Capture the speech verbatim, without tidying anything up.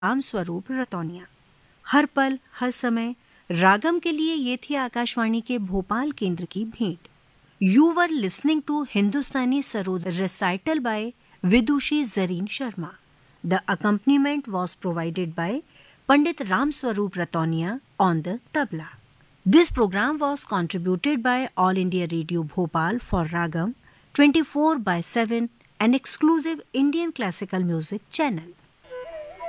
राम स्वरूप रतौनिया। हर पल हर समय रागम के लिए ये थी आकाशवाणी के भोपाल केंद्र की भेंट। You were listening to Hindustani sarod recital bye Vidushi Zareen Sharma. The accompaniment was provided by Pandit Ram Swaroop रतौनिया on the tabla. This program was contributed by All India Radio Bhopal for Ragam twenty-four by seven, an exclusive Indian classical music channel.